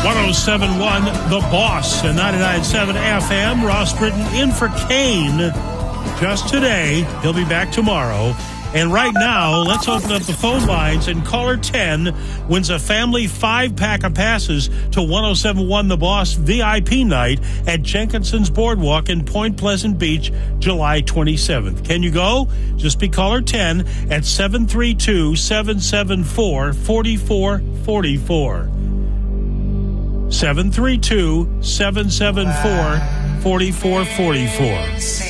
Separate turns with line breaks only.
107.1 The Boss and 99.7 FM. Ross Britton in for Kane just today. He'll be back tomorrow. And right now, let's open up the phone lines, and caller 10 wins a family 5-pack of passes to 107.1 The Boss VIP night at Jenkinson's Boardwalk in Point Pleasant Beach, July 27th. Can you go? Just be caller 10 at 732-774-4444. 732-774-4444.